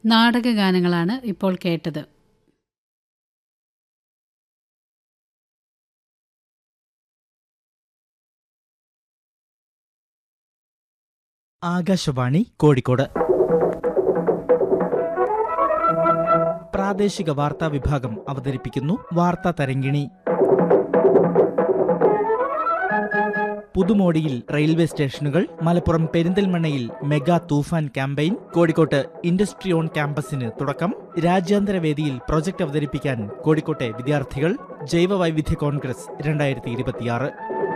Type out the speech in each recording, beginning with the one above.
നാടകഗാനങ്ങളാണ് ഇപ്പോൾ കേട്ടത്. ആകാശവാണി കോഴിക്കോട് പ്രാദേശിക വാർത്താ വിഭാഗം അവതരിപ്പിക്കുന്നു വാർത്താ തരംഗിണി. പുതുമോടിയിൽ റെയിൽവേ സ്റ്റേഷനുകൾ, മലപ്പുറം പെരിന്തൽമണ്ണയിൽ മെഗാ തൂഫാൻ ക്യാമ്പയിൻ, കോഴിക്കോട്ട് ഇൻഡസ്ട്രി ഓൺ ക്യാമ്പസിന് തുടക്കം, രാജ്യാന്തര വേദിയിൽ പ്രൊജക്ട് അവതരിപ്പിക്കാൻ കോഴിക്കോട്ടെ വിദ്യാർത്ഥികൾ, ജൈവ വൈവിധ്യ കോൺഗ്രസ് 2026.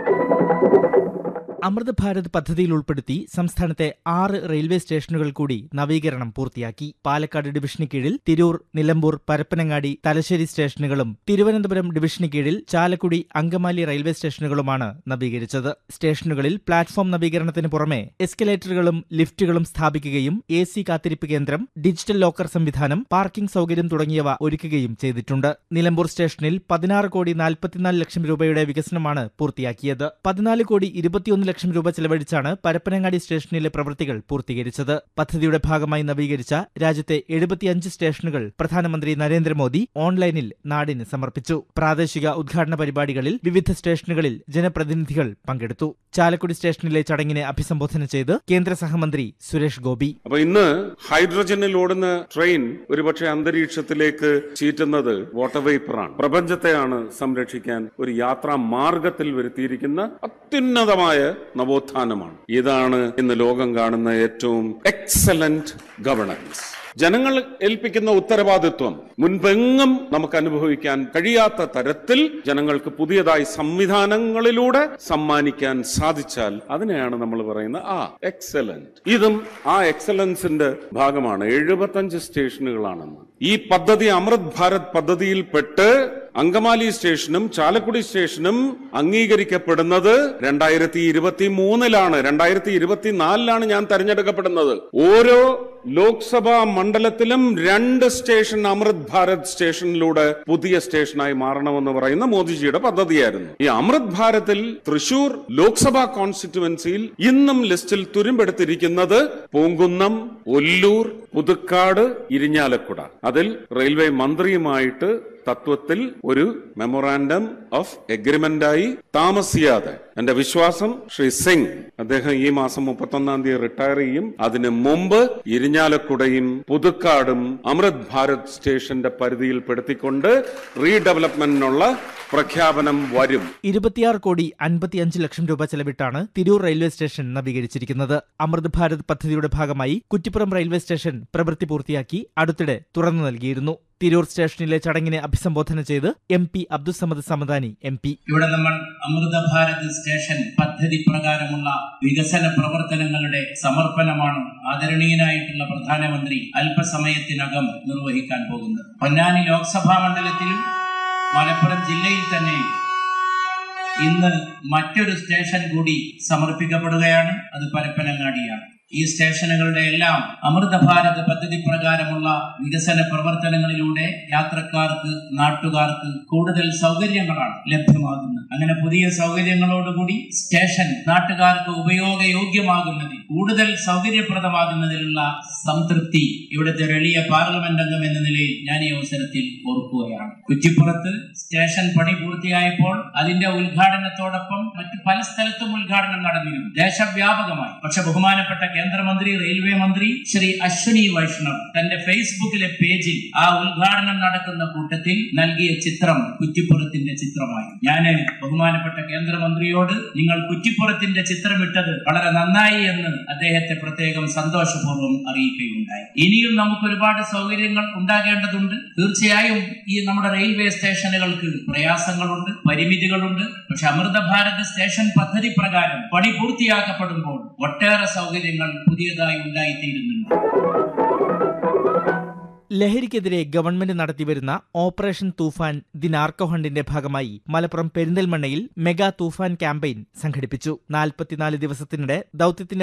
അമൃത് ഭാരത് പദ്ധതിയിൽ ഉൾപ്പെടുത്തി സംസ്ഥാനത്തെ 6 റെയിൽവേ സ്റ്റേഷനുകൾ കൂടി നവീകരണം പൂർത്തിയാക്കി. പാലക്കാട് ഡിവിഷന് കീഴിൽ തിരൂർ, നിലമ്പൂർ, പരപ്പനങ്ങാടി, തലശ്ശേരി സ്റ്റേഷനുകളും തിരുവനന്തപുരം ഡിവിഷന് കീഴിൽ ചാലക്കുടി, അങ്കമാലി റെയിൽവേ സ്റ്റേഷനുകളുമാണ് നവീകരിച്ചത്. സ്റ്റേഷനുകളിൽ പ്ലാറ്റ്ഫോം നവീകരണത്തിന് പുറമെ എസ്കലേറ്ററുകളും ലിഫ്റ്റുകളും സ്ഥാപിക്കുകയും AC കാത്തിരിപ്പ് കേന്ദ്രം, ഡിജിറ്റൽ ലോക്കർ സംവിധാനം, പാർക്കിംഗ് സൗകര്യം തുടങ്ങിയവ ഒരുക്കുകയും ചെയ്തിട്ടുണ്ട്. നിലമ്പൂർ സ്റ്റേഷനിൽ 16,44 ലക്ഷം രൂപയുടെ വികസനമാണ് പൂർത്തിയാക്കിയത്. 14,21 ലക്ഷം രൂപ ചെലവഴിച്ചാണ് പരപ്പനങ്ങാടി സ്റ്റേഷനിലെ പ്രവൃത്തികൾ പൂർത്തീകരിച്ചത്. പദ്ധതിയുടെ ഭാഗമായി നവീകരിച്ച രാജ്യത്തെ 75 സ്റ്റേഷനുകൾ പ്രധാനമന്ത്രി നരേന്ദ്രമോദി ഓൺലൈനിൽ നാടിന് സമർപ്പിച്ചു. പ്രാദേശിക ഉദ്ഘാടന പരിപാടികളിൽ വിവിധ സ്റ്റേഷനുകളിൽ ജനപ്രതിനിധികൾ പങ്കെടുത്തു. ചാലക്കുടി സ്റ്റേഷനിലെ ചടങ്ങിനെ അഭിസംബോധന ചെയ്ത് കേന്ദ്ര സഹമന്ത്രി സുരേഷ് ഗോപി. ഇന്ന് ഹൈഡ്രജനിൽ ഓടുന്ന ട്രെയിൻ ഒരുപക്ഷെ അന്തരീക്ഷത്തിലേക്ക് ചീറ്റുന്നത് വാട്ടർ വേപ്പറാണ്. പ്രപഞ്ചത്തെയാണ് സംരക്ഷിക്കാൻ ഒരു യാത്രാ മാർഗത്തിൽ വരുത്തിയിരിക്കുന്ന അത്യുന്നതമായ നവോത്ഥാനമാണ്. ഇതാണ് ഇന്ന് ലോകം കാണുന്ന ഏറ്റവും എക്സലന്റ് ഗവർണൻസ്. ജനങ്ങൾ ഏൽപ്പിക്കുന്ന ഉത്തരവാദിത്വം മുൻപെങ്ങും നമുക്ക് അനുഭവിക്കാൻ കഴിയാത്ത തരത്തിൽ ജനങ്ങൾക്ക് പുതിയതായി സംവിധാനങ്ങളിലൂടെ സമ്മാനിക്കാൻ സാധിച്ചാൽ അതിനെയാണ് നമ്മൾ പറയുന്ന എക്സലന്റ്. ഇതും ആ എക്സലൻസിന്റെ ഭാഗമാണ്. 75 സ്റ്റേഷനുകളാണെന്ന് ഈ പദ്ധതി അമൃത് ഭാരത് പദ്ധതിയിൽപ്പെട്ട് അങ്കമാലി സ്റ്റേഷനും ചാലക്കുടി സ്റ്റേഷനും അംഗീകരിക്കപ്പെടുന്നത് 2023-ലാണ്. 2024-ലാണ് ഞാൻ തെരഞ്ഞെടുക്കപ്പെടുന്നത്. ഓരോ ലോക്സഭാ മണ്ഡലത്തിലും 2 സ്റ്റേഷൻ അമൃത് ഭാരത് സ്റ്റേഷനിലൂടെ പുതിയ സ്റ്റേഷനായി മാറണമെന്ന് പറയുന്ന മോദിജിയുടെ പദ്ധതിയായിരുന്നു. ഈ അമൃത് ഭാരതിൽ തൃശൂർ ലോക്സഭാ കോൺസ്റ്റിറ്റ്യുവൻസിയിൽ ഇന്നും ലിസ്റ്റിൽ തുരുമ്പെടുത്തിരിക്കുന്നത് പൂങ്കുന്നം, ഒല്ലൂർ, പുതുക്കാട്, ഇരിഞ്ഞാലക്കുട. അതിൽ റെയിൽവേ മന്ത്രിയുമായിട്ട് തത്വത്തിൽ ഒരു മെമ്മോറാണ്ടം ഓഫ് എഗ്രിമെന്റായി താമസിയാതെ എന്റെ വിശ്വാസം ശ്രീ സിംഗ് അദ്ദേഹം ഈ മാസം 31 റിട്ടയർ ചെയ്യും. അതിന് മുമ്പ് ഇരിഞ്ഞാലക്കുടയും പുതുക്കാടും അമൃത് ഭാരത് സ്റ്റേഷന്റെ പരിധിയിൽപ്പെടുത്തിക്കൊണ്ട് റീഡെവലപ്മെന്റിനുള്ള പ്രഖ്യാപനം വരും. 26,55 ലക്ഷം രൂപ ചെലവിട്ടാണ് തിരൂർ റെയിൽവേ സ്റ്റേഷൻ നവീകരിച്ചിരിക്കുന്നത്. അമൃത് ഭാരത് പദ്ധതിയുടെ ഭാഗമായി കുറ്റിപ്പുറം റെയിൽവേ സ്റ്റേഷൻ പ്രവൃത്തി പൂർത്തിയാക്കി അടുത്തിടെ തുറന്നു നൽകിയിരുന്നു. തിരൂർ സ്റ്റേഷനിലെ ചടങ്ങിനെ അഭിസംബോധന ചെയ്ത് MP അബ്ദുസമദ് സമദാനി MP. ഇവിടെ നമ്മൾ അമൃത ഭാരത് സ്റ്റേഷൻ പദ്ധതി പ്രകാരമുള്ള വികസന പ്രവർത്തനങ്ങളുടെ സമർപ്പണമാണ് ആദരണീയനായിട്ടുള്ള പ്രധാനമന്ത്രി അല്പസമയത്തിനകം നിർവഹിക്കാൻ പോകുന്നത്. പൊന്നാനി ലോക്സഭാ മണ്ഡലത്തിലും മലപ്പുറം ജില്ലയിൽ തന്നെ ഇന്ന് മറ്റൊരു സ്റ്റേഷൻ കൂടി സമർപ്പിക്കപ്പെടുകയാണ്. അത് പരപ്പനങ്ങാടിയാണ്. ഈ സ്റ്റേഷനുകളുടെ എല്ലാം അമൃത ഭാരത് പദ്ധതി പ്രകാരമുള്ള വികസന പ്രവർത്തനങ്ങളിലൂടെ യാത്രക്കാർക്ക്, നാട്ടുകാർക്ക് കൂടുതൽ സൗകര്യങ്ങളാണ് ലഭ്യമാകുന്നത്. അങ്ങനെ പുതിയ സൗകര്യങ്ങളോടുകൂടി സ്റ്റേഷൻ നാട്ടുകാർക്ക് ഉപയോഗയോഗ്യമാകുന്നതിൽ, കൂടുതൽ സൗകര്യപ്രദമാകുന്നതിലുള്ള സംതൃപ്തി ഇവിടുത്തെ വലിയ പാർലമെന്റ് അംഗം എന്ന നിലയിൽ ഞാൻ ഈ അവസരത്തിൽ ഓർക്കുകയാണ്. കുറ്റിപ്പുറത്ത് സ്റ്റേഷൻ പണി പൂർത്തിയായപ്പോൾ അതിന്റെ ഉദ്ഘാടനത്തോടൊപ്പം മറ്റു പല സ്ഥലത്തും ഉദ്ഘാടനം നടന്നിരുന്നു, ദേശവ്യാപകമായി. പക്ഷെ ബഹുമാനപ്പെട്ട കേന്ദ്രമന്ത്രി, റെയിൽവേ മന്ത്രി ശ്രീ അശ്വിനി വൈഷ്ണവ് തന്റെ ഫേസ്ബുക്കിലെ പേജിൽ ആ ഉദ്ഘാടനം നടക്കുന്ന കൂട്ടത്തിൽ നൽകിയ ചിത്രം കുറ്റിപ്പുറത്തിന്റെ ചിത്രമായി. ഞാൻ ബഹുമാനപ്പെട്ട കേന്ദ്രമന്ത്രിയോട് നിങ്ങൾ കുറ്റിപ്പുറത്തിന്റെ ചിത്രമിട്ടത് വളരെ നന്നായി എന്ന് അദ്ദേഹത്തെ പ്രത്യേകം സന്തോഷപൂർവ്വം അറിയിക്കുകയുണ്ടായി. ഇനിയും നമുക്ക് ഒരുപാട് സൗകര്യങ്ങൾ ഉണ്ടാകേണ്ടതുണ്ട്. തീർച്ചയായും ഈ നമ്മുടെ റെയിൽവേ സ്റ്റേഷനുകൾക്ക് പ്രയാസങ്ങളുണ്ട്, പരിമിതികളുണ്ട്. പക്ഷെ അമൃത ഭാരത് സ്റ്റേഷൻ പദ്ധതി പ്രകാരം പണി പൂർത്തിയാക്കപ്പെടുമ്പോൾ ഒട്ടേറെ സൗകര്യങ്ങൾ പുതിയതായി ഉണ്ടായിത്തീരുന്നുണ്ട്. ലഹരിക്കെതിരെ ഗവൺമെന്റ് നടത്തിവരുന്ന ഓപ്പറേഷൻ തൂഫാൻ ദി നാർക്കോ ഹണ്ടിന്റെ ഭാഗമായി മലപ്പുറം പെരിന്തൽമണ്ണയിൽ മെഗാ തൂഫാൻ ക്യാമ്പയിൻ സംഘടിപ്പിച്ചു. 44 ദിവസത്തിനിടെ ദൌത്യത്തിന്റെ